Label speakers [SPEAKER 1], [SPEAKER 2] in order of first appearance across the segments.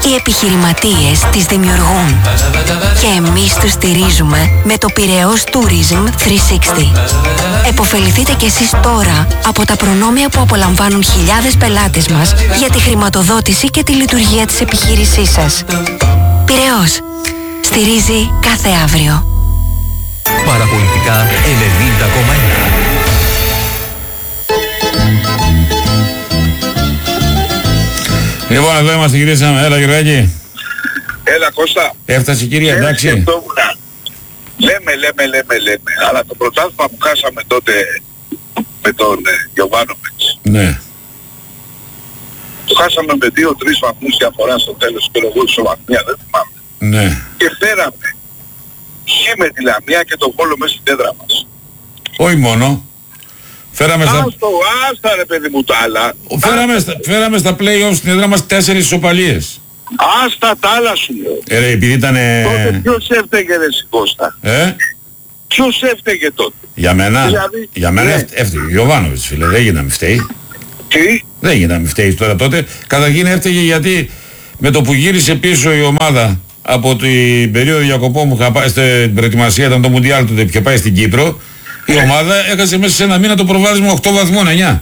[SPEAKER 1] Οι επιχειρηματίες τις δημιουργούν και εμείς τους στηρίζουμε με το Πειραιώς Tourism 360. Εποφεληθείτε κι εσείς τώρα από τα προνόμια που απολαμβάνουν χιλιάδες πελάτες μας για τη χρηματοδότηση και τη λειτουργία της επιχείρησής σας. Πειραιώς. Στηρίζει κάθε αύριο.
[SPEAKER 2] Παραπολιτικά 90,1.
[SPEAKER 3] Λοιπόν, εδώ είμαστε, γυρίσαμε. Έλα, Γεωργάκη.
[SPEAKER 4] Έλα, Κώστα.
[SPEAKER 3] Έφτασε η κυρία, εντάξει.
[SPEAKER 4] Λέμε. Αλλά το πρωτάθλημα που χάσαμε τότε με τον Γιωβάνοβιτς.
[SPEAKER 3] Ναι.
[SPEAKER 4] Το χάσαμε με 2-3 βαθμούς διαφορά στο τέλος και εγώ ισοβαθμία, δεν θυμάμαι.
[SPEAKER 3] Ναι.
[SPEAKER 4] Και φέραμε χ με τη Λαμία και τον Βόλο μέσα στην έδρα μας.
[SPEAKER 3] Όχι μόνο. Φέραμε
[SPEAKER 4] Άστα ρε παιδί μου τα άλλα.
[SPEAKER 3] Φέραμε στα play-offs στην έδρα μας 4 ισοπαλίες.
[SPEAKER 4] Άστα τα άλλα σου λέω.
[SPEAKER 3] Επειδή ήτανε...
[SPEAKER 4] Τότε ποιος έφταιγε ρε Κώστα. Ποιος έφταιγε τότε.
[SPEAKER 3] Για μένα,
[SPEAKER 4] ναι.
[SPEAKER 3] έφταιγε ο Γιωβάνοβιτς, φίλε, δεν γίνεται να μην φταίει.
[SPEAKER 4] Τι?
[SPEAKER 3] Δεν γίνεται να μην φταίει τώρα τότε. Καταρχήν έφταιγε γιατί με το που γύρισε πίσω η ομάδα από την περίοδο διακοπών που είχα πάει στην προετοιμασία, ήταν το Μουντιάλ τότε που είχε πάει στην Κύπρο, η ομάδα έχασε μέσα σε ένα μήνα το προβάδισμα 8 βαθμών, 9.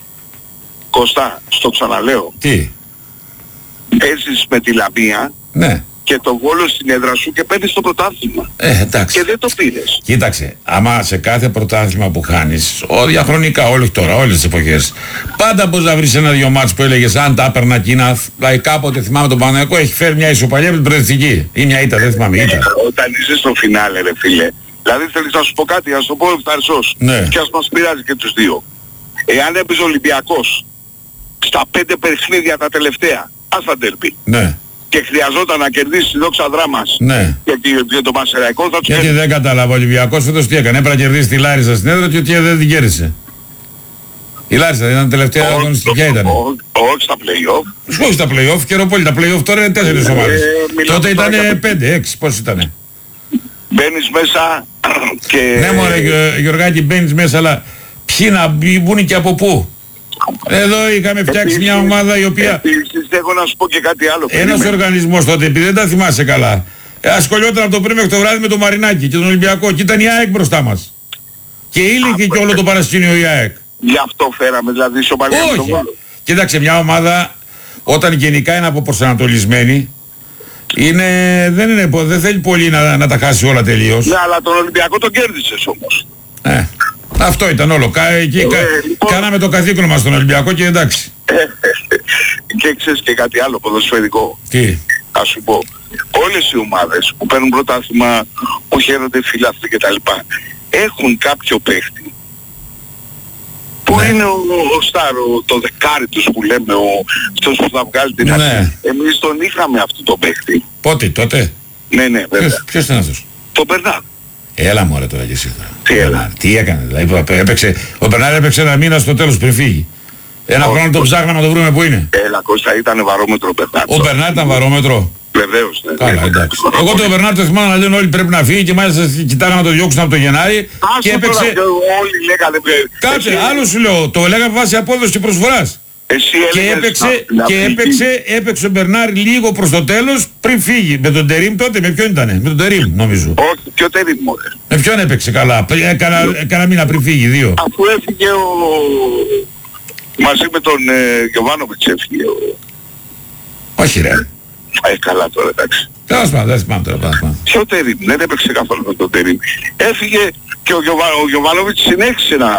[SPEAKER 4] Κώστα, στο ξαναλέω.
[SPEAKER 3] Τι?
[SPEAKER 4] Παίζεις με τη Λαμία.
[SPEAKER 3] Ναι.
[SPEAKER 4] Και το Βόλο στην έδρα σου και παίρνεις το πρωτάθλημα.
[SPEAKER 3] Εντάξει.
[SPEAKER 4] Και δεν το πήρες.
[SPEAKER 3] Κοίταξε, άμα σε κάθε πρωτάθλημα που χάνεις, διαχρονικά, όχι τώρα, όλες τις εποχές, πάντα μπορείς να βρεις ένα-δυο μάτς που έλεγες αν τα έπαιρνα εκείνα. Δηλαδή κάποτε θυμάμαι τον Παναθηναϊκό έχει φέρει μια ισοπαλία με την προεδρευτική. Ή μια ήττα, δεν θυμάμαι, ήττα.
[SPEAKER 4] Όταν είσαι στο φινάλε, ρε φίλε. Δηλαδή θέλεις να σου πω κάτι, να σου το πω ευθαρσός.
[SPEAKER 3] Ναι.
[SPEAKER 4] Και ας μας πειράζει και τους δύο. Εάν έπαιζε ο Ολυμπιακός στα 5 παιχνίδια τα τελευταία, ας τα ντέρμπι.
[SPEAKER 3] Ναι.
[SPEAKER 4] Και χρειαζόταν να κερδίσει τη Δόξα Δράμας.
[SPEAKER 3] Ναι.
[SPEAKER 4] Και το Πανσεραϊκό θα τους
[SPEAKER 3] Γιατί δεν κατάλαβα ο Ολυμπιακός φέτος τι έκανε. Έπρεπε να κερδίσει τη Λάρισα στην έδρα και ότι δεν την κέρδισε. Η Λάρισα ήταν τελευταία αγωνιστική, ποια ήταν.
[SPEAKER 4] Όχι στα play-off.
[SPEAKER 3] Όχι στα play-off, καιροπόλη. Τα play-off τώρα είναι 4 ομάδες. Τότε ήταν 5-6, πώς ήτανε.
[SPEAKER 4] Μπαίνεις μέσα και...
[SPEAKER 3] Ναι μωρέ Γιωργάκη, μπαίνεις μέσα, αλλά ποιοι να μπουν και από πού. Εδώ είχαμε φτιάξει μια ομάδα η οποία...
[SPEAKER 4] Επίσης έχω να σου πω και κάτι άλλο.
[SPEAKER 3] Ένας οργανισμός τότε, επειδή δεν τα θυμάσαι καλά, ασχολιόταν από το πρωί μέχρι το βράδυ με το Μαρινάκι και τον Ολυμπιακό και ήταν η ΑΕΚ μπροστά μας. Και ήλθε και όλο το παρασκήνιο η ΑΕΚ.
[SPEAKER 4] Γι' αυτό φέραμε δηλαδή ισοπαλία με τον Βόλο.
[SPEAKER 3] Κοίταξε, μια ομάδα όταν γενικά είναι αποπροσανατολισμένη, δεν θέλει πολύ να τα χάσει όλα τελείως.
[SPEAKER 4] Ναι, αλλά τον Ολυμπιακό τον κέρδισες όμως.
[SPEAKER 3] Αυτό ήταν όλο. Κάναμε το καθήκον μας στον Ολυμπιακό και εντάξει.
[SPEAKER 4] Και ξέρεις και κάτι άλλο ποδοσφαιρικό.
[SPEAKER 3] Τι?
[SPEAKER 4] Ας σου πω. Όλες οι ομάδες που παίρνουν πρωτάθλημα, που χαίρονται φιλάθλοι κτλ. Έχουν κάποιο παίχτη. Που είναι ο Στάρο, το δεκάρι τους που λέμε, αυτός που θα βγάλει την αρχή. Εμείς τον είχαμε αυτό το παίχτη.
[SPEAKER 3] Πότε, τότε?
[SPEAKER 4] Ναι, βέβαια.
[SPEAKER 3] Ποιος ήταν αυτός?
[SPEAKER 4] Το Μπερνάρ.
[SPEAKER 3] Έλα μωρέ τώρα και εσύ
[SPEAKER 4] τώρα.
[SPEAKER 3] Τι έκανε, δηλαδή ο Μπερνάρ έπαιξε ένα μήνα στο τέλος πριν φύγει. Ένα χρόνο το ψάχναμε να το βρούμε που είναι.
[SPEAKER 4] Έλα Κώστα, ήταν βαρόμετρο ο Μπερνάρ.
[SPEAKER 3] Ο Μπερνάρ ήταν βαρόμετρο.
[SPEAKER 4] Βεβαίως, ναι.
[SPEAKER 3] Καλά, εντάξει. Εγώ το Μπερνάρ το θυμάμαι να λένε όλοι πρέπει να φύγει και μάλιστα κοιτάγανε να το διώξουν από το Γενάρη και έπαιξε...
[SPEAKER 4] Όλοι λέγανε...
[SPEAKER 3] Κάτσε, άλλο σου λέω, το λέγαμε βάσει απόδοση και προσφοράς. Έπαιξε ο Μπερνάρ λίγο προς το τέλος πριν φύγει. Με τον Τερίμ τότε, με ποιον ήτανε? Με τον Τερίμ νομίζω.
[SPEAKER 4] Όχι, ποιο Τερίμ μωρέ.
[SPEAKER 3] Με ποιον έπαιξε καλά? Κάνα μήνα πριν φύγει, 2.
[SPEAKER 4] Αφού έφυγε μαζί με τον Γιωβάνοβιτς έφυγε
[SPEAKER 3] Όχι ρε.
[SPEAKER 4] Καλά τώρα, εντάξει.
[SPEAKER 3] Τέλος πάντων, δεν θυμάμαι τώρα.
[SPEAKER 4] Ποιο Τερίμ, δεν έπαιξε καθόλου με τον Τερίμ. Έφυγε και ο Γιωβάνοβιτς συνέχισε να...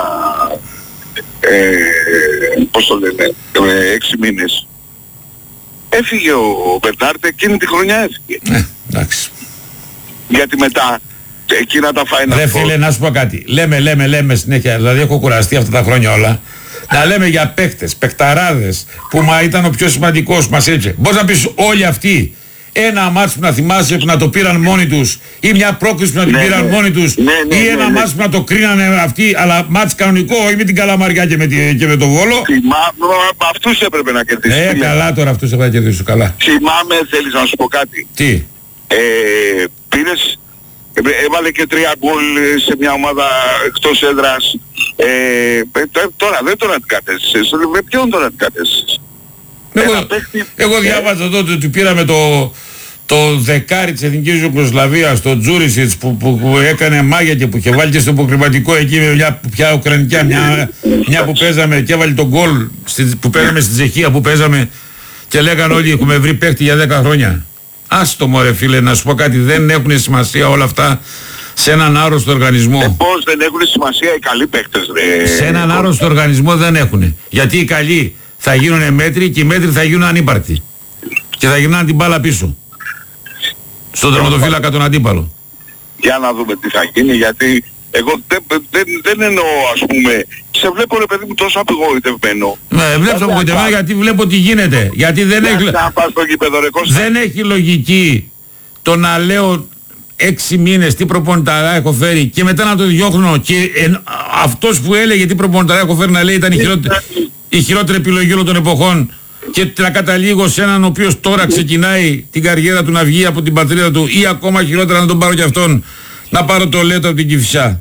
[SPEAKER 4] πώς το λένε, 6 μήνες. Έφυγε ο Μπερνάρτε, εκείνη τη χρονιά έφυγε.
[SPEAKER 3] Εντάξει.
[SPEAKER 4] Γιατί μετά εκείνα τα φάει να...
[SPEAKER 3] Ρε φίλε, να σου πω κάτι. Λέμε συνέχεια, δηλαδή έχω κουραστεί αυτά τα χρόνια όλα. Να λέμε για παίκτες, παικταράδες, που ήταν ο πιο σημαντικός μας έτσι. Μπορείς να πεις όλοι αυτοί ένα μάτς που να θυμάσαι που να το πήραν μόνοι τους ή μια πρόκληση που να την πήραν μόνοι τους ή ένα μάτς που να το κρίνανε αυτοί, αλλά μάτς κανονικό, όχι με την Καλαμαριά και με το Βόλο.
[SPEAKER 4] Αυτούς έπρεπε να κερδίσεις.
[SPEAKER 3] Καλά τώρα, αυτούς έπρεπε να κερδίσεις, καλά.
[SPEAKER 4] Θυμάμαι, θέλεις να σου πω κάτι?
[SPEAKER 3] Τι?
[SPEAKER 4] Πήρες, έβαλε και 3 γκολ σε μια ομάδα εκτός έδρας. Τώρα δεν τον αντικατέστησες. Με ποιον τον αντικατέστησες?
[SPEAKER 3] Εγώ διάβαζα τότε ότι πήραμε το δεκάρι της Εθνικής Ιουγκοσλαβίας, το Τζούρισιτς που έκανε μάγια και που είχε βάλει και στο υποκριματικό εκεί με μια πια ουκρανικιά, μια που παίζαμε και έβαλε τον γκολ που παίζαμε στην Τσεχία που παίζαμε και λέγανε όλοι έχουμε βρει παίκτη για 10 χρόνια. Άστο μωρέ φίλε, να σου πω κάτι, δεν έχουν σημασία όλα αυτά σε έναν άρρωστο οργανισμό.
[SPEAKER 4] Πώς δεν έχουν σημασία οι καλοί παίκτες, ρε.
[SPEAKER 3] Σε έναν άρρωστο οργανισμό δεν έχουν. Γιατί οι καλοί θα γίνουν μέτροι και οι μέτροι θα γίνουν ανύπαρκτοι. Και θα γυρνάνε την μπάλα πίσω. Στον τερματοφύλακα τον αντίπαλο.
[SPEAKER 4] Για να δούμε τι θα γίνει, γιατί εγώ δεν εννοώ, ας πούμε, σε βλέπω ρε παιδί μου τόσο απογοητευμένο.
[SPEAKER 3] Ναι, βλέπω απογοητευμένο γιατί βλέπω τι γίνεται. Γιατί δεν έχει λογική το να λέω 6 μήνες τι προπονηταρά έχω φέρει και μετά να το διώχνω και αυτός που έλεγε τι προπονηταρά έχω φέρει να λέει ήταν η χειρότερη επιλογή όλων των εποχών και να καταλήγω σε έναν ο οποίος τώρα ξεκινάει την καριέρα του να βγει από την πατρίδα του ή ακόμα χειρότερα να τον πάρω κι αυτόν να πάρω το Λέτα από την Κηφισιά.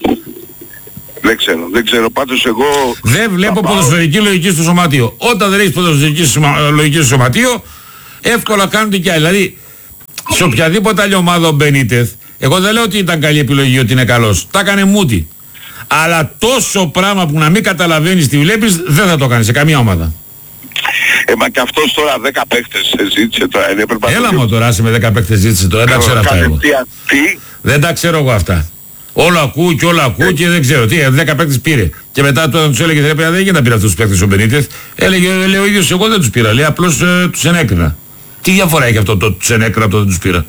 [SPEAKER 4] Δεν ξέρω, πάντως εγώ...
[SPEAKER 3] Δεν βλέπω ποδοσφαιρική λογική στο σωματείο. Όταν δεν έχεις ποδοσφαιρική λογική στο σωματείο, εύκολα κάνουν και άλλοι. Δηλαδή, σε οποιαδήποτε άλλη ομάδα ο Μπενίτεθ, εγώ δεν λέω ότι ήταν καλή επιλογή, ότι είναι καλός. Τα έκανε μούτι. Αλλά τόσο πράγμα που να μην καταλαβαίνεις τι βλέπεις, δεν θα το κάνει σε καμία ομάδα.
[SPEAKER 4] Μα και αυτός τώρα 10 παίκτες ζήτησε τώρα.
[SPEAKER 3] Έλα μου τώρα, άσε με 10 παίκτες ζήτησε τώρα, δεν τα ξέρω αυτά εγώ. Δεν τα ξέρω εγώ αυτά. Όλο ακούω και όλο ακούω και δεν ξέρω τι, 10 παίκτες πήρε. Και μετά όταν τους έλεγε δεν γίνεται να πήρε αυτούς τους παίκτες ο Μπενίτεθ, λέει ο ίδιος εγώ δεν τους πήρα, λέει απλώς τους ενέκρινα. Τι διαφορά έχει αυτό το τους ενέκρινα από το δεν τους πήρα?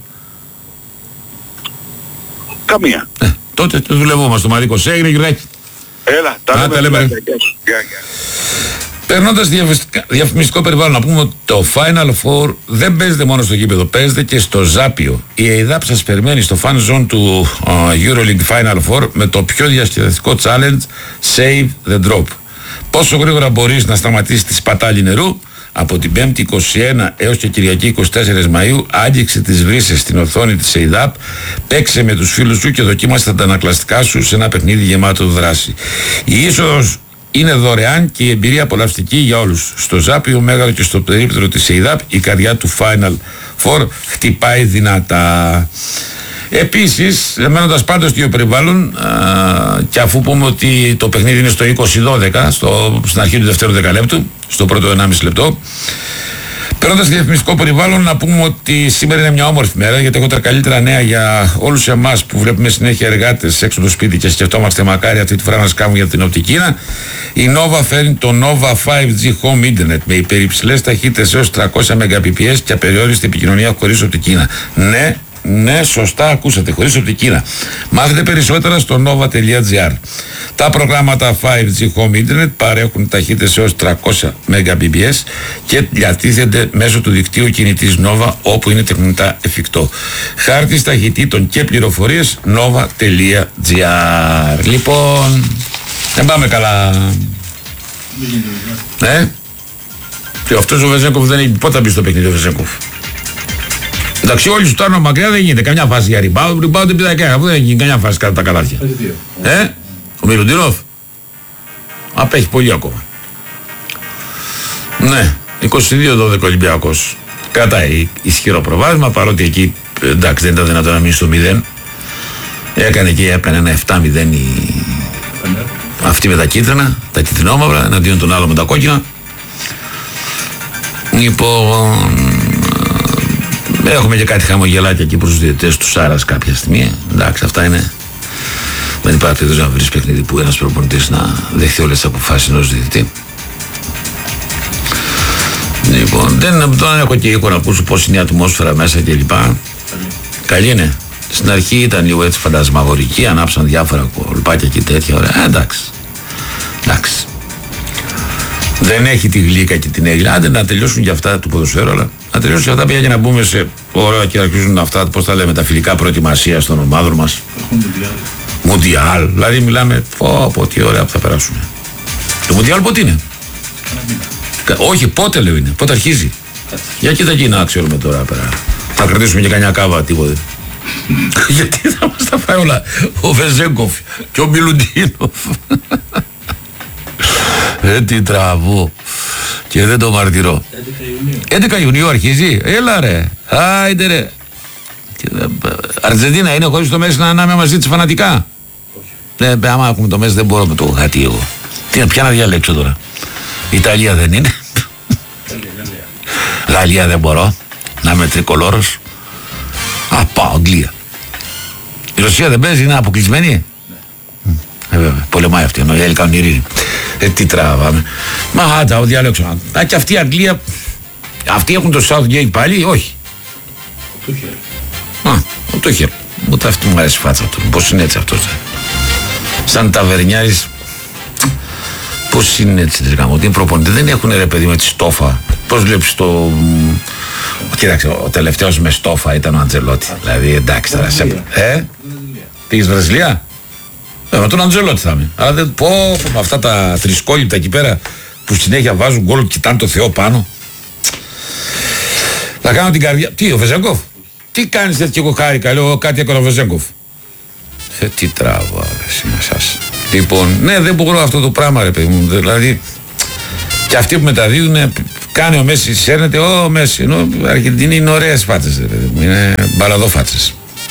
[SPEAKER 4] Καμία.
[SPEAKER 3] Τότε το δουλευόμαστε, Μαρίκος, έγινε γυρνάκι.
[SPEAKER 4] Έλα, τα λέμε.
[SPEAKER 3] Περνώντας διαφημιστικό περιβάλλον, να πούμε ότι το Final Four δεν παίζεται μόνο στο γήπεδο, παίζεται και στο Ζάπιο. Η ΕΙΔΑΠ σας περιμένει στο fan zone του EuroLeague Final Four με το πιο διασκεδαστικό challenge Save the Drop. Πόσο γρήγορα μπορείς να σταματήσεις τη σπατάλη νερού? Από την 5η 21 έως και Κυριακή 24 Μαΐου άγγιξε τις βρύσες στην οθόνη της ΕΙΔΑΠ, παίξε με τους φίλους σου και δοκίμασε τα ανακλαστικά σου σε ένα παιχνίδι γεμάτο δράση. Η είσοδος είναι δωρεάν και η εμπειρία απολαυστική για όλους. Στο Ζάπιο Μέγαρο και στο περίπτερο της ΕΙΔΑΠ η καρδιά του Final Four χτυπάει δυνατά. Επίσης, μένοντας πάντως στο περιβάλλον και αφού πούμε ότι το παιχνίδι είναι στο 20-12 στην αρχή του δεύτερου δεκαλέπτου, στο πρώτο 1,5 λεπτό, παίρνοντας διαφημιστικό περιβάλλον, να πούμε ότι σήμερα είναι μια όμορφη μέρα, γιατί έχω τα καλύτερα νέα για όλους εμάς που βλέπουμε συνέχεια εργάτες έξω από το σπίτι και σκεφτόμαστε μακάρι αυτή τη φορά να σκάβουν για την οπτική. Η Nova φέρνει το Nova 5G Home Internet με υπερυψηλές ταχύτητες έως 300 Mbps και απεριόριστη επικοινωνία χωρίς οπτική. Ναι, σωστά ακούσατε, χωρίς οπτική. Μάθετε περισσότερα στο nova.gr. Τα προγράμματα 5G Home Internet παρέχουν ταχύτητες έως 300 Mbps και διατίθενται μέσω του δικτύου κινητής Nova όπου είναι τεχνητά εφικτό. Χάρτης ταχυτήτων και πληροφορίες nova.gr. Λοιπόν, δεν πάμε καλά. Και αυτός ο Βεζέγκοφ δεν έχει. Πότε θα μπει στο παιχνίδι ο Βεζέγκοφ? Εντάξει, όλοι σου τάρνουν μακριά, δεν γίνεται καμιά φάση για rebound δεν πηδάει κανένα, αφού δεν γίνει καμιά φάση κατά τα καλάθια. Ο Μιλουντίνοφ απέχει πολύ ακόμα. Ναι, 22-12 Ολυμπιακός κρατάει ισχυρό προβάδισμα, παρότι εκεί εντάξει δεν ήταν δυνατόν να μείνει στο 0. Έκανε ένα 7-0 αυτή με τα κίτρινα, τα κιτρινόμαυρα, εναντίον των άλλων με τα κόκκινα. Λοιπόν, έχουμε και κάτι χαμογελάκια εκεί προς τους διαιτητές του Σάρας κάποια στιγμή. Εντάξει, αυτά είναι. Δεν υπάρχει περίπτωση να βρεις παιχνίδι που ένας προπονητής να δεχθεί όλες τις αποφάσεις ενός διαιτητή. Λοιπόν, δεν έχω και εικόνα που σου πώς είναι η ατμόσφαιρα μέσα κλπ. Καλή είναι. Στην αρχή ήταν λίγο έτσι φαντασμαγορική, ανάψαν διάφορα κολπάκια και τέτοια. Ωραία, εντάξει. Δεν έχει τη γλύκα και την έγκλη. Άντε να τελειώσουν και αυτά του ποδοσφαίρου, αλλά να τελειώσουν και αυτά πια για να μπούμε σε ωραία και αρχίζουν αυτά, πώς τα λέμε, τα φιλικά προετοιμασία των ομάδων μας. Μουντιάλ. Δηλαδή μιλάμε, πω τι ωραία που θα περάσουμε. Το Μουντιάλ πότε είναι? Όχι, πότε λέω είναι, πότε αρχίζει. Για κοίτα εκεί να ξέρουμε τώρα πέρα. Θα κρατήσουμε και κανιά κάβα, τίποτε. Γιατί θα μας τα φάει όλα ο Βεζέγκοφ και ο Μιλουντίνοφ. Τι τραβώ. Και δεν το μαρτυρώ. 11 Ιουνίου αρχίζει. Έλα ρε. Άιντε ρε. Αργεντίνα είναι χωρίς το Μέση να είμαι μαζί της φανατικά. Άμα έχουμε το Μέση δεν μπορώ με το γάτι εγώ. Ποια να διαλέξω τώρα. Ιταλία δεν είναι. Γαλλία δεν μπορώ. Να είμαι τρικολόρος. Πάω Αγγλία. Η Ρωσία δεν παίζει, είναι αποκλεισμένη. Βέβαια, πολεμάει αυτή, ενώ οι άλλοι κάνουν ειρήνη. Τι τραβάμε. Μα άντα, διαλέξω. Και αυτή η Αγγλία. Αυτοί έχουν το Southgate πάλι, όχι. Ο Τούχελ. Ούτε αυτή μου αρέσει η φάτσα του. Πώς είναι έτσι αυτός. Σαν ταβερνιάρης. Πώς είναι έτσι τελικά. Ότι είναι προπονητή. Δεν έχουν ρε παιδί με τη στόφα. Πώς βλέπεις το. Κοίταξε, ο τελευταίος με στόφα ήταν ο Αντζελότη. Δηλαδή εντάξει τώρα. Πήγες Βραζιλία. Με τον Αντζελότη θα είμαι. Αλλά δεν πω με αυτά τα τρισκόλυπτα εκεί πέρα που συνέχεια βάζουν γκολ και κοιτάνε το Θεό πάνω. Θα κάνω την καρδιά. Τι, ο Βεζέγκοφ. Τι κάνεις έτσι και εγώ χάρηκα. Λέω κάτι έκανε ο Βεζέγκοφ. Τι τράβω με εσάς. Λοιπόν, ναι, δεν μπορώ αυτό το πράγμα ρε παιδί μου. Δηλαδή, και αυτοί που μεταδίδουν, κάνει ο Μέση, σέρνεται ο Μέση. Ενώ η Αργεντινή είναι ωραίες φάτσες, ρε παιδί μου. Είναι μπαλαδόφάτσες.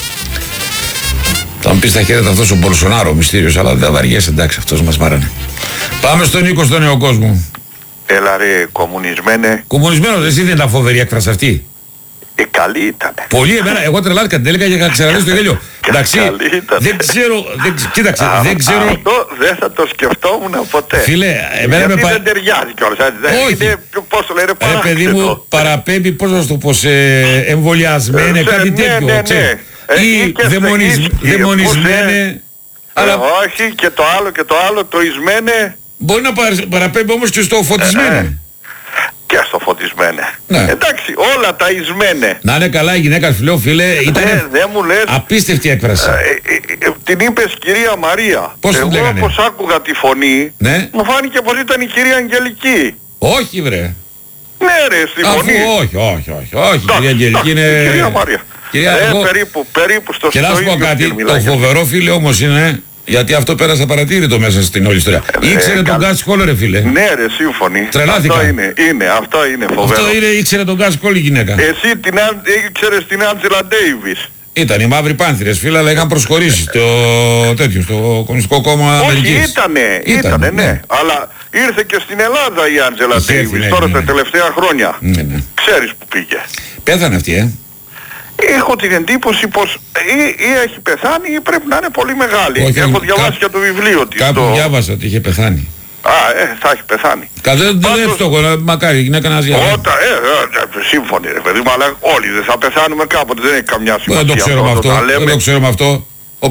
[SPEAKER 3] Θα μου πεις τα χέρια αυτός ο Μπολσονάρο, μυστήριος, αλλά δεν βαριέσαι, εντάξει, αυτός μας μάρανε. Πάμε στον Νίκο, στον νέο κόσμο.
[SPEAKER 4] Έλα ρε, κομμουνισμένε.
[SPEAKER 3] Κομμουνισμένος, εσύ δεν ήταν φοβερή έκφραση αυτή.
[SPEAKER 4] Καλή ήτανε.
[SPEAKER 3] Πολύ εμένα, εγώ τρελάθηκα την έλεγα και είχα ξεραλίσει το γέλιο. Εντάξει, δεν ξέρω, κοίταξε, δεν ξέρω.
[SPEAKER 4] Αυτό δεν θα το σκεφτόμουν ποτέ.
[SPEAKER 3] Φίλε, εμένα
[SPEAKER 4] γιατί δεν ταιριάζει κιόλας.
[SPEAKER 3] Όχι.
[SPEAKER 4] Είναι, πώς το λένε,
[SPEAKER 3] ρε παιδί μου, παραπέμπει, πώς να το πω, εμβολιασμένε, κάτι τέτοιο. Ή δαιμονισμένε.
[SPEAKER 4] Όχι, και το άλλο, το ισμένε.
[SPEAKER 3] Μπορεί να παραπέμπει όμως και στο φωτισμένε.
[SPEAKER 4] Και στο φωτισμένε.
[SPEAKER 3] Ναι.
[SPEAKER 4] Εντάξει, όλα τα ισμένε.
[SPEAKER 3] Να είναι καλά η γυναίκα σου, φίλε, ήταν απίστευτη έκφραση.
[SPEAKER 4] Την είπες κυρία Μαρία.
[SPEAKER 3] Πώς την λέγανε?
[SPEAKER 4] Εγώ όπως άκουγα τη φωνή,
[SPEAKER 3] ναι,
[SPEAKER 4] μου φάνηκε πως ήταν η κυρία Αγγελική.
[SPEAKER 3] Όχι βρε.
[SPEAKER 4] Ναι ρε, στη φωνή.
[SPEAKER 3] Όχι, η κυρία Αγγελική είναι.
[SPEAKER 4] Κυρία Μαρία. Περίπου στο
[SPEAKER 3] και να σου πω κάτι, το φοβερό φίλε όμως είναι. Γιατί αυτό πέρασε παρατήρητο μέσα στην όλη ιστορία. Ήξερε τον Γκάς Κόλ ρε φίλε.
[SPEAKER 4] Ναι ρε, σύμφωνοι.
[SPEAKER 3] Τρελάθηκα.
[SPEAKER 4] Αυτό είναι φοβερό.
[SPEAKER 3] Αυτό είναι, ήξερε τον Γκάς Κόλ η γυναίκα.
[SPEAKER 4] Εσύ ήξερες την Άντζελα Ντέιβις.
[SPEAKER 3] Ήταν οι μαύροι πάνθυρες φίλε, αλλά είχαν προσχωρήσει στο Κομμουνιστικό Κόμμα Αμερικής.
[SPEAKER 4] Όχι, ήτανε, ναι. Αλλά ήρθε και στην Ελλάδα η Άντζελα Ντέιβις τώρα τα τελευταία χρόνια. Ξέρεις που πήγε.
[SPEAKER 3] Πέθανε αυτή,
[SPEAKER 4] Έχω την εντύπωση πως ή έχει πεθάνει ή πρέπει να είναι πολύ μεγάλη.
[SPEAKER 3] Όχι,
[SPEAKER 4] έχω διαβάσει και το βιβλίο της.
[SPEAKER 3] Κάπου διάβασα ότι είχε πεθάνει.
[SPEAKER 4] Θα έχει πεθάνει.
[SPEAKER 3] Δεν φτωχό, μακάρι, η γυναίκα να ζει.
[SPEAKER 4] Σύμφωνοι ρε παιδί μου, αλλά όλοι δεν θα πεθάνουμε κάποτε, δεν έχει καμιά σημασία.
[SPEAKER 3] Δεν το ξέρουμε αυτό. Ο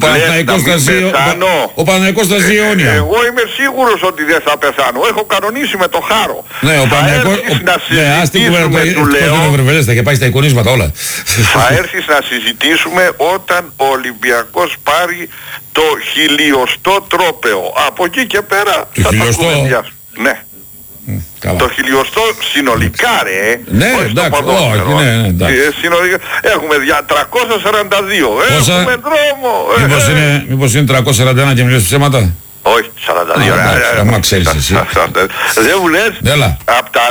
[SPEAKER 3] Παναθηναϊκός θα ζει αιώνια.
[SPEAKER 4] Εγώ είμαι σίγουρος ότι δεν θα πεθάνω. Έχω κανονίσει με το χάρο.
[SPEAKER 3] Ναι, ο Παναθηναϊκός. Θα είχε πάει στα εικονίσματα όλα.
[SPEAKER 4] Θα έρθεις να συζητήσουμε όταν ο Ολυμπιακός πάρει το 1000ο τρόπαιο. Από εκεί και πέρα θα τα κουβεντιάσουμε. Ναι.
[SPEAKER 3] Καλά.
[SPEAKER 4] Το 1000ο συνολικά ρε.
[SPEAKER 3] Ναι, εντάξει,
[SPEAKER 4] συνολικά. Έχουμε 342.
[SPEAKER 3] Πόσα?
[SPEAKER 4] Έχουμε δρόμο.
[SPEAKER 3] Μήπως είναι 341 και μιλάς ψέματα?
[SPEAKER 4] Όχι, 42.
[SPEAKER 3] Άμα ξέρεις εσύ.
[SPEAKER 4] Δεν μου λες.
[SPEAKER 3] Έλα.
[SPEAKER 4] Από τα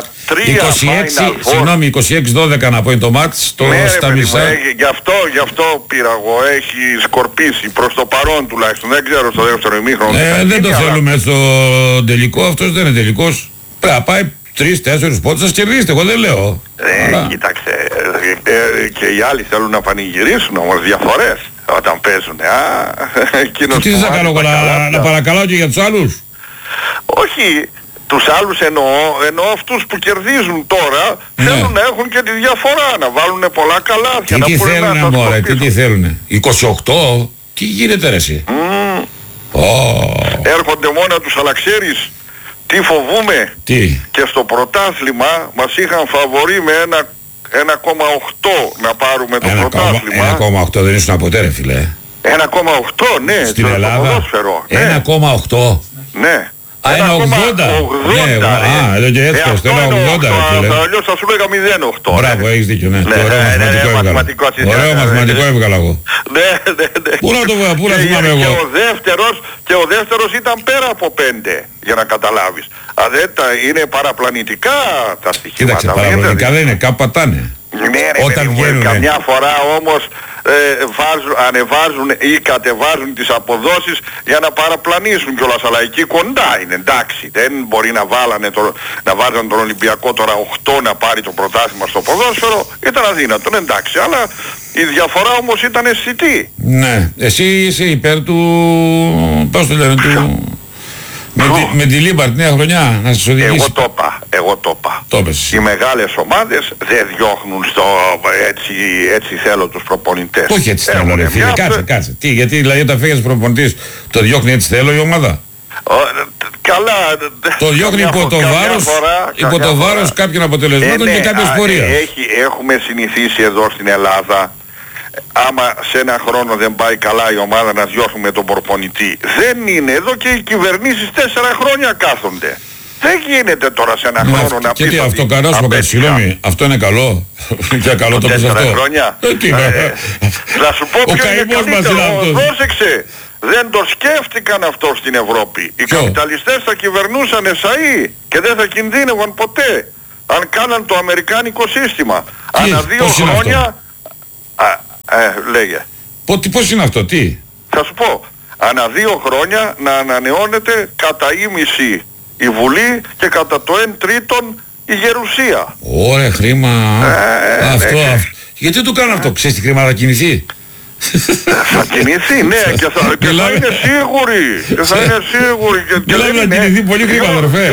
[SPEAKER 3] 26-12 να πω είναι το μάτς. Στα μισά.
[SPEAKER 4] Γι' αυτό πήρα εγώ. Έχει σκορπίσει προς το παρόν τουλάχιστον. Δεν ξέρω στο δεύτερο ημίχρονο.
[SPEAKER 3] Δεν το θέλουμε στο τελικό. Αυτός δεν είναι τελικός. Πρέπει να πάει 3-4 πόντους, σας κερδίσετε, εγώ δεν λέω.
[SPEAKER 4] Κοίταξε, και οι άλλοι θέλουν να πανηγυρίσουν όμως διαφορές όταν παίζουν.
[SPEAKER 3] Τι θα κάνω, να παρακαλάω και για τους άλλους?
[SPEAKER 4] Όχι, τους άλλους εννοώ αυτούς που κερδίζουν τώρα, θέλουν να έχουν και τη διαφορά, να βάλουν πολλά καλάθια.
[SPEAKER 3] Τι θέλουνε μωρέ, τι θέλουνε? 28, τι γίνεται ρε εσύ?
[SPEAKER 4] Έρχονται μόνο τους, αλλά ξέρεις τι φοβούμε? Και στο πρωτάθλημα μας είχαν φαβορί με 1,8 να πάρουμε το πρωτάθλημα.
[SPEAKER 3] 1,8 δεν ήσουν ποτέ ρε φίλε.
[SPEAKER 4] 1,8 ναι,
[SPEAKER 3] στην Ελλάδα. 1,8.
[SPEAKER 4] Ναι.
[SPEAKER 3] είναι 80. Ναι, εδώ και έτσι το είναι 80.
[SPEAKER 4] Αλλιώς θα σου λέγα 0,8.
[SPEAKER 3] Μπράβο, έχεις δίκιο, ναι. Ωραίο μαθηματικό έβγαλα εγώ. Πού να το βγάλω, πού να θυμάμαι εγώ.
[SPEAKER 4] Και ο δεύτερος ήταν πέρα από 5, για να καταλάβεις. Είναι παραπλανητικά τα στοιχεία.
[SPEAKER 3] Κοίταξε, παραπλανητικά δεν είναι, κάπου πατάνε.
[SPEAKER 4] Ναι, όταν βγαίνουν. Καμιά φορά όμως ανεβάζουν ή κατεβάζουν τις αποδόσεις για να παραπλανήσουν κιόλας, αλλά εκεί κοντά είναι, εντάξει. Δεν μπορεί να βάζαν τον Ολυμπιακό τώρα 8 να πάρει το πρωτάθλημα στο ποδόσφαιρο, ήταν αδύνατο, εντάξει, αλλά η διαφορά όμως ήταν αισθητή.
[SPEAKER 3] Ναι, εσύ είσαι υπέρ του, πώς το λένε, με τη Λίμπαρ τη νέα χρονιά να σας οδηγήσει.
[SPEAKER 4] Εγώ το είπα. Οι μεγάλες ομάδες δεν διώχνουν έτσι θέλω τους προπονητές.
[SPEAKER 3] Όχι έτσι θέλω ρε φίλε, κάτσε. Τι, γιατί δηλαδή όταν φύγει προπονητής το διώχνει έτσι θέλω η ομάδα.
[SPEAKER 4] Καλά.
[SPEAKER 3] Το διώχνει υπό το βάρος κάποιων αποτελεσμάτων και κάποιες πορείας.
[SPEAKER 4] Έχουμε συνηθίσει εδώ στην Ελλάδα, άμα σε ένα χρόνο δεν πάει καλά η ομάδα να διώχνουμε τον προπονητή. Δεν είναι. Εδώ και οι κυβερνήσεις 4 χρόνια κάθονται. Δεν γίνεται τώρα σε ένα χρόνο να πεις.
[SPEAKER 3] Και τι αυτό κανένας μου κάνει, συγγνώμη, αυτό είναι καλό. Για καλό το πεις αυτό.
[SPEAKER 4] 4 χρόνια. Θα σου πω ποιο είναι καλύτερο. Πρόσεξε. Δεν το σκέφτηκαν αυτό στην Ευρώπη. Οι καπιταλιστές θα κυβερνούσαν εσαΐ και δεν θα κινδύνευαν ποτέ. Αν κάναν το αμερικάνικο σύστημα. Ανά 2 χρόνια... λέγε.
[SPEAKER 3] Πώς είναι αυτό, τι?
[SPEAKER 4] Θα σου πω. Ανά 2 χρόνια να ανανεώνεται κατά ήμιση η Βουλή και κατά το 1/3 η Γερουσία.
[SPEAKER 3] Ωραία χρήμα. Αυτό. Γιατί το κάνουν αυτό, ξέρεις τι χρήμα θα κινηθεί?
[SPEAKER 4] Θα κινηθεί, ναι, και θα είναι σίγουροι.
[SPEAKER 3] Μιλάμε να κινηθεί πολύ χρήμα, αδερφέ.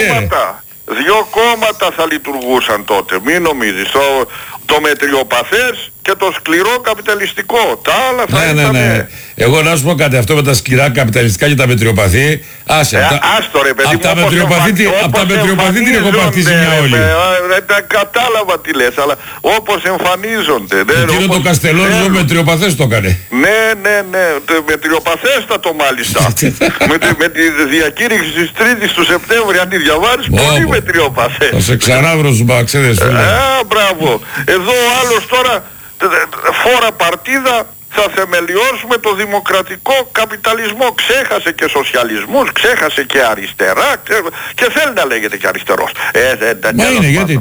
[SPEAKER 4] 2 κόμματα θα λειτουργούσαν τότε, μην νομίζεις. Το μετριοπαθές και το σκληρό καπιταλιστικό. Τα άλλα θα ήταν...
[SPEAKER 3] Ναι. Εγώ να σου πω κάτι, αυτό με τα σκληρά καπιταλιστικά και τα μετριοπαθή, άσε.
[SPEAKER 4] Άστο ρε παιδί,
[SPEAKER 3] από τα μετριοπαθή την έχω παθήσει μια όλη.
[SPEAKER 4] Κατάλαβα τι λες, αλλά όπως εμφανίζονται.
[SPEAKER 3] Εκείνο το Καστελόριζο μετριοπαθές το έκανε.
[SPEAKER 4] Ναι, μετριοπαθέστατο μάλιστα. Με τη διακήρυξη της 3ης του Σεπτέμβρη, αν τη διαβάζεις, πολύ μετριοπαθές.
[SPEAKER 3] Θα σε ξανάβρω στους μπαξέδες, φίλε.
[SPEAKER 4] Μπράβο. Εδώ ο άλλος τώρα φόρα παρτίδα, θα θεμελιώσουμε το δημοκρατικό καπιταλισμό. Ξέχασε και σοσιαλισμούς, ξέχασε και αριστερά και θέλει να λέγεται και αριστερός.
[SPEAKER 3] Μα είναι γιατί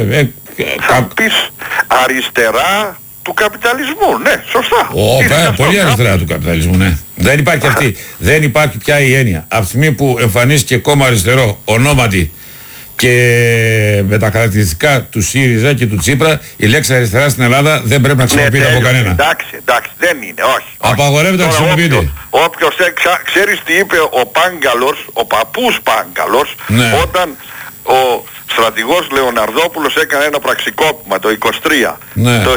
[SPEAKER 4] θα πεις αριστερά του καπιταλισμού, ναι, σωστά.
[SPEAKER 3] Πολύ αριστερά του καπιταλισμού, ναι. Δεν υπάρχει πια η έννοια. Από τη στιγμή που εμφανίστηκε κόμμα αριστερό, ονόματι και με τα χαρακτηριστικά του ΣΥΡΙΖΑ και του Τσίπρα, η λέξη αριστερά στην Ελλάδα δεν πρέπει να χρησιμοποιείται από κανένα.
[SPEAKER 4] Εντάξει, δεν είναι, όχι.
[SPEAKER 3] Απαγορεύεται να χρησιμοποιείται.
[SPEAKER 4] Όποιος ξέρεις τι είπε ο Πάγκαλος, ο παππούς Πάγκαλος, όταν ο στρατηγός Λεωναρδόπουλος έκανε ένα πραξικόπημα το 1923, το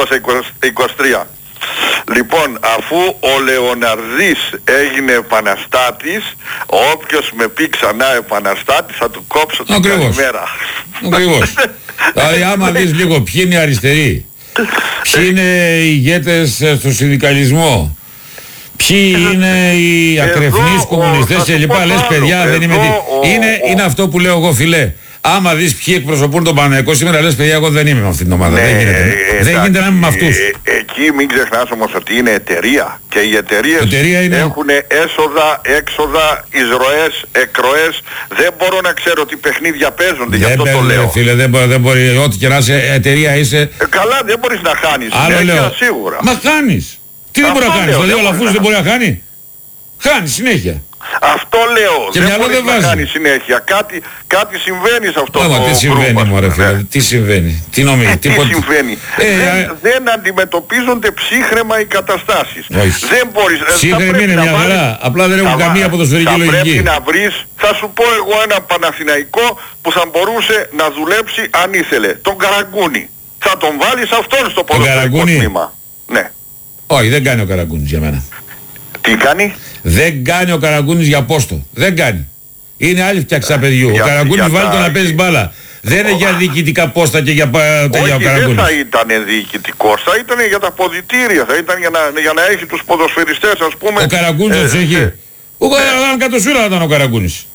[SPEAKER 4] 1923. Λοιπόν, αφού ο Λεωναρδής έγινε επαναστάτης, όποιος με πει ξανά επαναστάτης θα του κόψω την καλημέρα.
[SPEAKER 3] Ακριβώς. Δηλαδή άμα δεις λίγο ποιοι είναι οι αριστεροί, ποιοι είναι οι ηγέτες στο συνδικαλισμό, ποιοι είναι οι ακρεφνείς κομμουνιστές και λοιπά, λες παιδιά δεν είμαι είναι αυτό που λέω εγώ φιλέ. Άμα δεις ποιοι εκπροσωπούν τον Παναθηναϊκό σήμερα, λες παιδιά εγώ δεν είμαι με αυτήν την ομάδα. Δεν γίνεται να είμαι με αυτούς.
[SPEAKER 4] Εκεί μην ξεχνάς όμως ότι είναι εταιρεία και οι εταιρείες έχουν έσοδα, έξοδα, εισρωές, εκροές. Δεν μπορώ να ξέρω τι παιχνίδια παίζονται, γι' αυτό το λέω.
[SPEAKER 3] Φίλε, δεν μπορεί, ό,τι και να είσαι εταιρεία είσαι.
[SPEAKER 4] Καλά, δεν μπορείς να χάνεις.
[SPEAKER 3] Άλλο λέω.
[SPEAKER 4] Σίγουρα.
[SPEAKER 3] Μα χάνεις. Τι δεν μπορεί να κάνεις, δηλαδή ο Λαφούς δεν μπορεί να χάνει. Χάνει συνέχεια.
[SPEAKER 4] Αυτό λέω.
[SPEAKER 3] Και
[SPEAKER 4] δεν μπορείς να κάνει συνέχεια. Κάτι συμβαίνει σε αυτό το
[SPEAKER 3] τι συμβαίνει μωρέ φίλε, τι συμβαίνει, τι νομίζει,
[SPEAKER 4] τι συμβαίνει. Δεν αντιμετωπίζονται ψύχραιμα οι καταστάσεις. Δεν μπορείς.
[SPEAKER 3] Ψύχρεμη είναι μια χαρά, απλά δεν έχουν καμία ποδοσφαιρική λογική.
[SPEAKER 4] Θα πρέπει να βρεις, θα σου πω εγώ ένα Παναθηναϊκό που θα μπορούσε να δουλέψει αν ήθελε. Τον Καραγκούνη. Θα τον βάλεις αυτόν στο ποδοσφαιρικό τμήμα. Ναι.
[SPEAKER 3] Όχι, δεν κάνει ο Καραγκούνης για μένα.
[SPEAKER 4] Τι κάνει?
[SPEAKER 3] Δεν κάνει ο Καραγκούνης για πόστο. Δεν κάνει. Είναι άλλη φτιαξά παιδιού. Ο Καραγκούνης βάλει το να παίζει μπάλα. Δεν είναι για διοικητικά πόστα και για ο Καραγκούνης.
[SPEAKER 4] Δεν θα ήταν διοικητικός, θα ήταν για τα ποδητήρια, θα ήταν για να έχει τους ποδοσφαιριστές ας πούμε.
[SPEAKER 3] Ο Καραγκούνης τους έχει. Αν κατ' ουσούρα ήταν ο Καραγκούνης.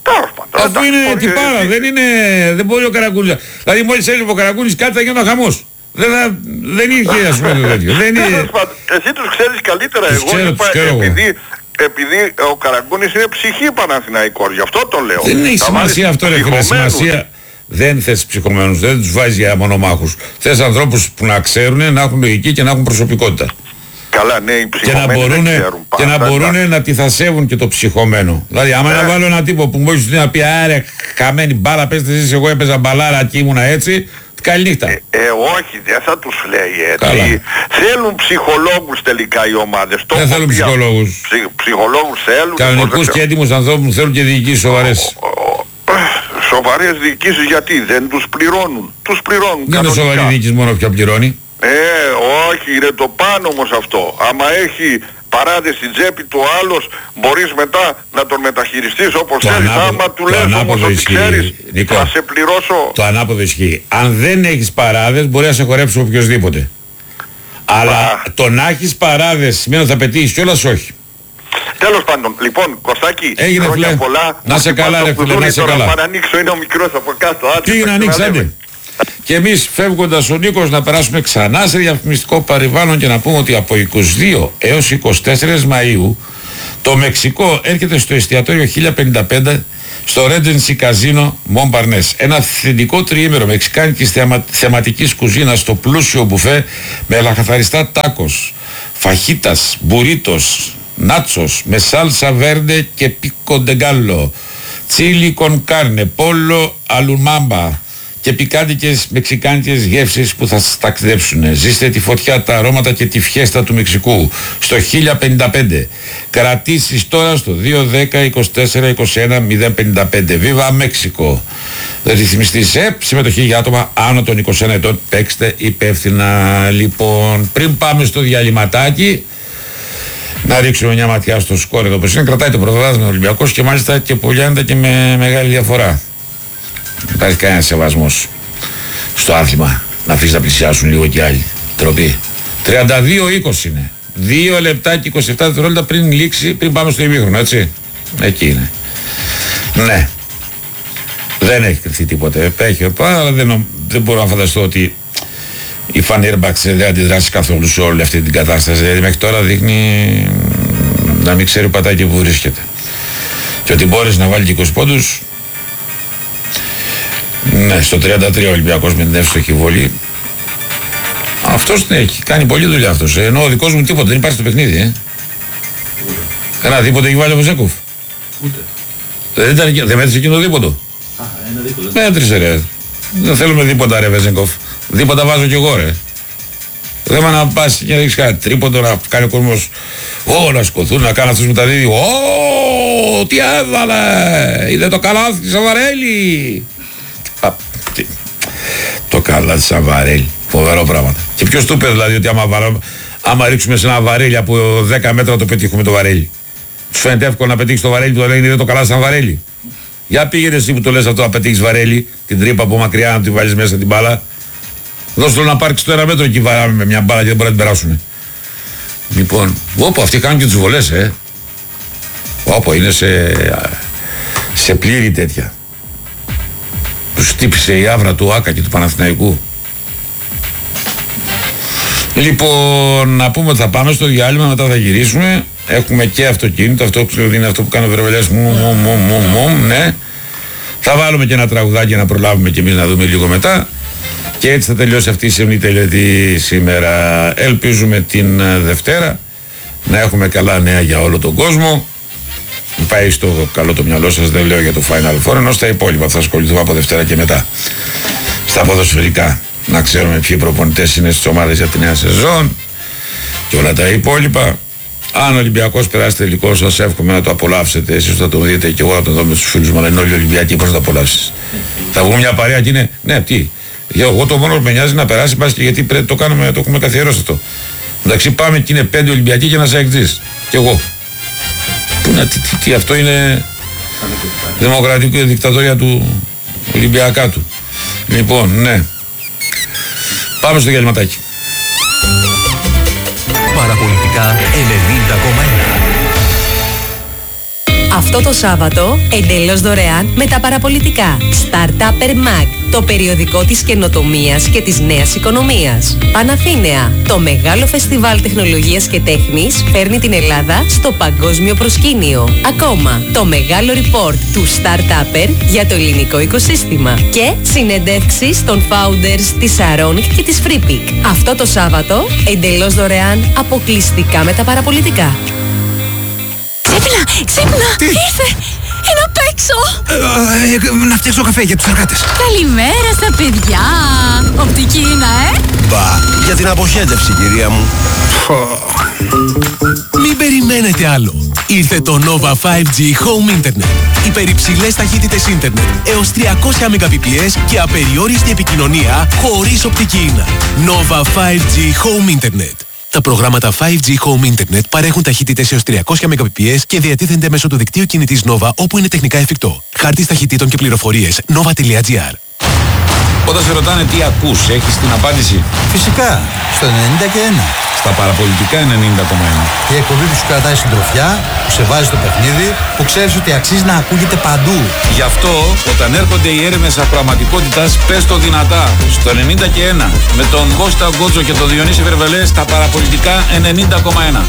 [SPEAKER 3] Αφού είναι τυπάρα, δεν μπορεί ο Καρακούνης. Δηλαδή μόλις έλειπε ο Καρακούνης κάτι θα γίνει χαμός. Δεν είχε ας πούμε το τέτοιο.
[SPEAKER 4] Εσύ τους ξέρεις καλύτερα. Εγώ είπα επειδή ο Καρακούνης είναι ψυχή Παναθηναϊκός, γι' αυτό το λέω.
[SPEAKER 3] Δεν έχει σημασία αυτό ρε φίλε, σημασία. Δεν θες ψυχομένους, δεν τους βάζεις για μονομάχους. Θες ανθρώπους που να ξέρουν, να έχουν λογική και να έχουν προσωπικότητα.
[SPEAKER 4] Καλά, ναι, οι ψυχομένοι
[SPEAKER 3] και να μπορούν να αντιθασεύουν και το ψυχομένο. Δηλαδή, άμα να βάλω έναν τύπο που μόλις του να πει άρε, χαμένη μπάλα, πέστε εσείς, εγώ έπαιζα μπαλάρα και ήμουνα έτσι. Καληνύχτα.
[SPEAKER 4] Όχι, δεν θα τους λέει έτσι. Καλά. Θέλουν ψυχολόγους τελικά οι ομάδες.
[SPEAKER 3] Δεν θέλουν ψυχολόγους.
[SPEAKER 4] Ψυχολόγους θέλουν.
[SPEAKER 3] Κανονικούς και έτοιμους ανθρώπους θέλουν και διοικήσεις σοβαρές.
[SPEAKER 4] Σοβαρές διοικήσεις γιατί δεν τους πληρώνουν. Τους πληρώνουν.
[SPEAKER 3] Δεν είναι σοβαρή διοίκηση μόνο ποια πληρώνει.
[SPEAKER 4] Όχι, είναι το πάνω όμως αυτό. Άμα έχει παράδες στην τσέπη του άλλος, μπορείς μετά να τον μεταχειριστείς όπως θέλεις. Άμα του λες όμως ότι ξέρεις, Νίκο, θα σε πληρώσω.
[SPEAKER 3] Το ανάποδο ισχύει. Αν δεν έχεις παράδες, μπορεί να σε χορέψει οποιοσδήποτε. Αλλά το να έχεις παράδες σημαίνει ότι θα πετύχεις κιόλας όχι.
[SPEAKER 4] Τέλος πάντων, λοιπόν, Κωστάκη,
[SPEAKER 3] έγινε χρόνια
[SPEAKER 4] πολλά.
[SPEAKER 3] Να σε καλά ρε φίλε, να σε καλά.
[SPEAKER 4] Να ανοίξω, είναι ο μικρός από κάτω.
[SPEAKER 3] Πήγε να ανοίξει, άντε. Και εμείς φεύγοντας ο Νίκος να περάσουμε ξανά σε διαφημιστικό περιβάλλον και να πούμε ότι από 22 έως 24 Μαΐου το Μεξικό έρχεται στο εστιατόριο 1055 στο Regency Casino Montparnasse. Ένα αυθεντικό τριήμερο μεξικάνικης θεματικής κουζίνας στο πλούσιο μπουφέ με λαχαθαριστά τάκος, φαχίτας, μπουρίτος, νάτσος με σάλσα βέρντε και πίκο ντεγκάλο, τσίλι κον κάρνε, πόλο αλουμάμπα και πικάντικες μεξικάνικες γεύσεις που θα σας ταξιδέψουν. Ζήστε τη φωτιά, τα αρώματα και τη φιέστα του Μεξικού στο 1055. Κρατήσεις τώρα στο 210-24-21-055. Βίβα Μέξικο. Ρυθμιστής ΕΠ, συμμετοχή για άτομα άνω των 21 ετών. Παίξτε υπεύθυνα. Λοιπόν, πριν πάμε στο διαλυματάκι, να ρίξουμε μια ματιά στο σκόρ εδώ πως είναι. Κρατάει το πρωτάθλημα ο Ολυμπιακός και μάλιστα και πουλιάνεται και με μεγάλη διαφορά. Δεν υπάρχει κανένα σεβασμός στο άθλημα. Να αφήσεις να πλησιάσουν λίγο και άλλοι. Τροπή. 32-20 είναι. 2 λεπτά και 27 δευτερόλεπτα πριν λήξει, πριν πάμε στο ημίχρονο, έτσι. Εκεί είναι. Ναι. Δεν έχει κρυφθεί τίποτε. Έχει, αλλά δεν μπορώ να φανταστώ ότι η Φανέρμπαξ δεν αντιδράσει καθόλου σε όλη αυτή την κατάσταση. Δηλαδή μέχρι τώρα δείχνει να μην ξέρει πατάκι που βρίσκεται. Και ότι μπόρεσε να βάλει και 20 πόντους. Ναι, στο 33 ο Ολυμπιακός με την εύστοχη βολή. Αυτός την έχει κάνει πολλή δουλειά αυτός. Ενώ ο δικός μου τίποτα δεν υπάρχει στο παιχνίδι. Κανένα δίποτα έχει βάλει ο Βεζέκοφ.
[SPEAKER 5] Ούτε.
[SPEAKER 3] Δεν μέτρησε εκείνο δίποτο.
[SPEAKER 5] Ένα δίποτο.
[SPEAKER 3] Μέτρησε ρε. Δεν θέλουμε δίποτα ρε Βεζέκοφ. Δίποτα βάζω κι εγώ ρε. Δεν να πας και να ρίξεις κάτι τρίποντο, να κάνει ο κόσμος να σκοθούν, να κάνουν αυτούς με τα δίδυ. Τι έβαλε! Είδε το καλάθι της Σαβαρέλη! Το καλά της Σαβαρέλη. Φοβερό πράγμα. Και ποιος του είπε δηλαδή ότι άμα ρίξουμε σε ένα βαρέλι από 10 μέτρα το πετύχουμε το βαρέλι. Τους φαίνεται εύκολο να πετύχεις το βαρέλι που το λένε είδε το καλά της Σαβαρέλη. Για πήγαινε εσύ που το λες αυτό να πετύχεις βαρέλι, την τρύπα από μακριά να τη βάλεις μέσα την μπάλα. Δώσ' το να πάρεις το 1 μέτρο και βαράμε με μια μπάλα και δεν μπορεί να την περάσουν. Λοιπόν, όπου αυτοί κάνουν και τις βολές, όπου είναι σε πλήρη τέτοια. Τους χτύπησε η άβρα του Άκα και του Παναθηναϊκού. Λοιπόν, να πούμε ότι θα πάμε στο διάλειμμα, μετά θα γυρίσουμε. Έχουμε και αυτοκίνητο, αυτό που είναι αυτό που κάνει ο Βερβελιάς, ναι. Θα βάλουμε και ένα τραγουδάκι να προλάβουμε και εμείς να δούμε λίγο μετά. Και έτσι θα τελειώσει αυτή η σεμνή τελετή σήμερα. Ελπίζουμε την Δευτέρα να έχουμε καλά νέα για όλο τον κόσμο. Πάει στο καλό το μυαλό σας, δεν λέω για το Final Four, ενώ στα υπόλοιπα θα ασχοληθούμε από Δευτέρα και μετά. Στα ποδοσφαιρικά, να ξέρουμε ποιοι προπονητές είναι στις ομάδες για τη νέα σεζόν και όλα τα υπόλοιπα. Αν ο Ολυμπιακός περάσει τελικό, σας εύχομαι να το απολαύσετε. Εσείς θα το δείτε και εγώ θα το δω με τους φίλους μου, αλλά είναι όλοι Ολυμπιακοί, πώς θα το απολαύσεις. Θα βγούμε μια παρέα και είναι, ναι, τι. Εγώ το μόνο που με νοιάζει να περάσει, πας και γιατί πρέπει το κάνουμε, το έχουμε καθιερώσει αυτό. Εντάξει, πάμε και είναι 5 Ολυμπιακοί και ένας αεκτζής. Κι εγώ. Τι αυτό είναι δημοκρατική δικτατορία του Ολυμπιακά του. Λοιπόν, ναι. Πάμε στο διαλυματάκι.
[SPEAKER 2] Παραπολιτικά 90,1.
[SPEAKER 5] Αυτό το Σάββατο, εντελώς δωρεάν με τα παραπολιτικά. Startupper Mag, το περιοδικό της καινοτομίας και της νέας οικονομίας. Παναθήναια, το μεγάλο φεστιβάλ τεχνολογίας και τέχνης φέρνει την Ελλάδα στο παγκόσμιο προσκήνιο. Ακόμα, το μεγάλο report του Startupper για το ελληνικό οικοσύστημα. Και συνεντεύξεις των founders της Saronic και της FreePick. Αυτό το Σάββατο, εντελώς δωρεάν, αποκλειστικά με τα παραπολιτικά.
[SPEAKER 1] Ξύπνα!
[SPEAKER 6] Τι?
[SPEAKER 1] Ήρθε! Είναι απ' έξω!
[SPEAKER 6] Να φτιάξω καφέ για τους εργάτες.
[SPEAKER 1] Καλημέρα στα παιδιά! Οπτική είναι,
[SPEAKER 7] Μπα, για την αποχέτευση, κυρία μου.
[SPEAKER 2] Μην περιμένετε άλλο. Ήρθε το Nova 5G Home Internet. Υπερυψηλές ταχύτητες ίντερνετ έως 300 Mbps και απεριόριστη επικοινωνία χωρίς οπτική ίνα. Nova 5G Home Internet. Τα προγράμματα 5G Home Internet παρέχουν ταχύτητες έως 300 Mbps και διατίθενται μέσω του δικτύου κινητής Nova όπου είναι τεχνικά εφικτό. Χάρτης ταχυτήτων και πληροφορίες nova.gr.
[SPEAKER 3] Όταν σε ρωτάνε τι ακούς, έχεις την απάντηση?
[SPEAKER 8] Φυσικά, στο 90
[SPEAKER 3] Στα παραπολιτικά 90,1.
[SPEAKER 8] Η εκπομπή που σου κρατάει συντροφιά, που σε βάζει στο παιχνίδι, που ξέρεις ότι αξίζει να ακούγεται παντού.
[SPEAKER 3] Γι' αυτό, όταν έρχονται οι έρευνες ακροαματικότητας, πες το δυνατά. Στο 90,1. Με τον Κώστα Γκότσο και τον Διονύση Βερβελέ στα παραπολιτικά 90,1.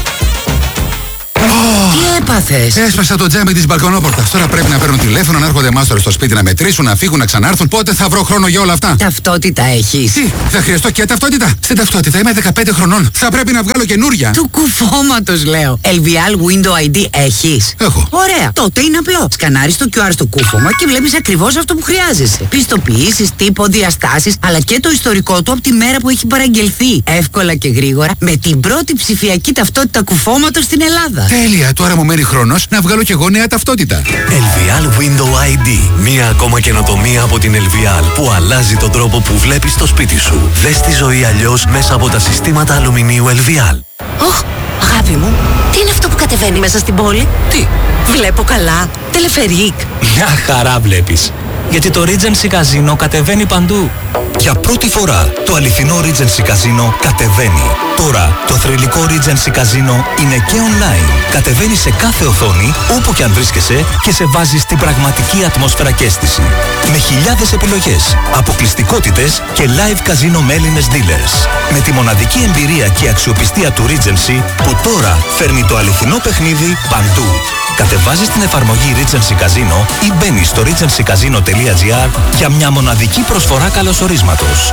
[SPEAKER 6] Τι έπαθες?
[SPEAKER 9] Έσπασα το τζάμι της μπαλκονόπορτας. Τώρα πρέπει να παίρνουν τηλέφωνο, να έρχονται μάστορες στο σπίτι να μετρήσουν, να φύγουν, να ξανάρθουν. Πότε θα βρω χρόνο για όλα αυτά?
[SPEAKER 6] Ταυτότητα έχεις?
[SPEAKER 9] Τι, θα χρειαστώ και ταυτότητα? Στην ταυτότητα είμαι 15 χρονών. Θα πρέπει να βγάλω καινούρια.
[SPEAKER 6] Του κουφώματος λέω. LVL Window ID έχεις?
[SPEAKER 9] Έχω.
[SPEAKER 6] Ωραία. Τότε είναι απλό. Σκανάρεις το QR στο κούφωμα και βλέπεις ακριβώς αυτό που χρειάζεσαι. Πιστοποιήσεις, τύπο, διαστάσεις, αλλά και το ιστορικό του από τη μέρα που έχει παραγγελθεί. Εύκολα και γρήγορα με την πρώτη ψηφιακή ταυτότητα κουφώματος στην Ελλάδα.
[SPEAKER 9] Τέλεια, τώρα μου μένει χρόνος να βγάλω κι εγώ νέα ταυτότητα.
[SPEAKER 2] LVL Window ID. Μία ακόμα καινοτομία από την LVL που αλλάζει τον τρόπο που βλέπεις το σπίτι σου. Δες τη ζωή αλλιώς μέσα από τα συστήματα αλουμινίου LVL.
[SPEAKER 1] Ωχ, αγάπη μου, τι είναι αυτό που κατεβαίνει μέσα στην πόλη?
[SPEAKER 6] Τι?
[SPEAKER 1] Βλέπω καλά. Τελεφερίκ.
[SPEAKER 10] Μια χαρά βλέπεις. Γιατί το Regency Casino κατεβαίνει παντού.
[SPEAKER 2] Για πρώτη φορά το αληθινό Regency Casino κατεβαίνει. Τώρα το θρυλικό Regency Casino είναι και online. Κατεβαίνει σε κάθε οθόνη όπου και αν βρίσκεσαι και σε βάζει στην πραγματική ατμόσφαιρα και αίσθηση. Με χιλιάδες επιλογές, αποκλειστικότητες και live casino με Έλληνες dealers. Με τη μοναδική εμπειρία και αξιοπιστία του Regency που τώρα φέρνει το αληθινό παιχνίδι παντού. Κατεβάζεις την εφαρμογή Regency Casino ή μπαίνεις στο regencycasino.gr για μια μοναδική προσφορά καλωσορίσματος.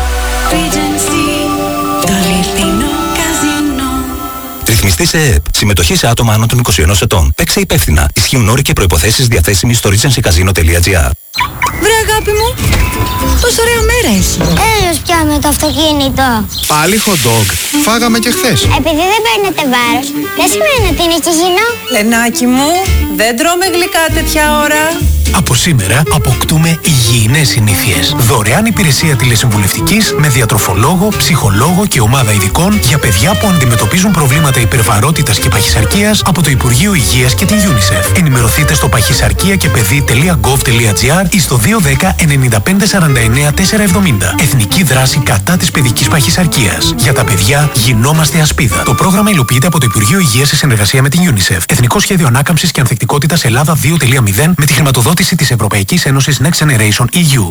[SPEAKER 1] Το αληθινό καζίνο.
[SPEAKER 2] Ρυθμιστή σε ΕΕΠ. Συμμετοχή σε άτομα άνω των 21 ετών. Παίξε υπεύθυνα. Ισχύουν όροι και προϋποθέσεις διαθέσιμοι στο regencycasino.gr.
[SPEAKER 1] Βρε αγάπη μου, πόσο ωραία μέρα έχει.
[SPEAKER 11] Έλος πια με το αυτοκίνητο.
[SPEAKER 9] Πάλι hot dog. Φάγαμε και χθες.
[SPEAKER 11] Επειδή δεν παίρνετε βάρος, δεν σημαίνει ότι είναι και υγιεινό.
[SPEAKER 5] Λενάκι μου, δεν τρώμε γλυκά τέτοια ώρα.
[SPEAKER 2] Από σήμερα αποκτούμε υγιεινές συνήθειες. Δωρεάν υπηρεσία τηλεσυμβουλευτικής με διατροφολόγο, ψυχολόγο και ομάδα ειδικών για παιδιά που αντιμετωπίζουν προβλήματα υπερβαρότητας και παχυσαρκίας από το Υπουργείο Υγείας και την UNICEF. Ενημερωθείτε στο παχυσαρκία-και-παιδί.gov.gr ή στο 210 95 49 470. Εθνική δράση κατά της παιδικής παχυσαρκίας. Για τα παιδιά γινόμαστε ασπίδα. Το πρόγραμμα υλοποιείται από το Υπουργείο Υγείας σε συνεργασία με την UNICEF. Εθνικό Σχέδιο Ανάκαμψης και Ανθεκτικότητας Ελλάδα 2.0 με τη χρηματοδότηση της Ευρωπαϊκής Ένωσης Next Generation EU.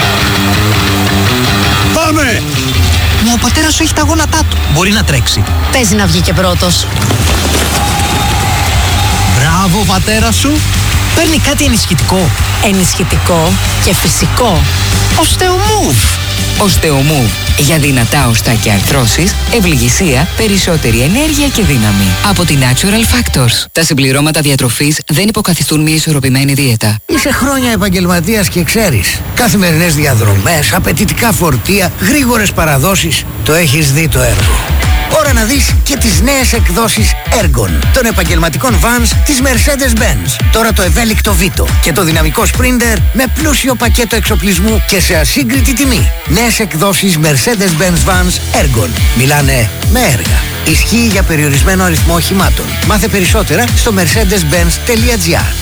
[SPEAKER 9] Πάμε!
[SPEAKER 6] Μα ο πατέρας σου έχει τα γόνατά του.
[SPEAKER 10] Μπορεί να τρέξει.
[SPEAKER 1] Παίζει να βγει και πρώτος.
[SPEAKER 10] Μπράβο πατέρα σου. Παίρνει κάτι ενισχυτικό.
[SPEAKER 1] Ενισχυτικό και φυσικό.
[SPEAKER 10] Osteomove.
[SPEAKER 12] Osteomove. Για δυνατά οστά και αρθρώσεις, ευληγησία, περισσότερη ενέργεια και δύναμη. Από τη Natural Factors. Τα συμπληρώματα διατροφής δεν υποκαθιστούν μια ισορροπημένη δίαιτα.
[SPEAKER 6] Είσαι χρόνια επαγγελματίας και ξέρεις. Καθημερινές διαδρομές, απαιτητικά φορτία, γρήγορες παραδόσεις. Το έχεις δει το έργο. Ώρα να δεις και τις νέες εκδόσεις Ergon των επαγγελματικών vans της Mercedes-Benz. Τώρα το ευέλικτο Vito και το δυναμικό Sprinter με πλούσιο πακέτο εξοπλισμού και σε ασύγκριτη τιμή. Νέες εκδόσεις Mercedes-Benz vans Ergon. Μιλάνε με έργα. Ισχύει για περιορισμένο αριθμό οχημάτων. Μάθε περισσότερα στο mercedes-benz.gr.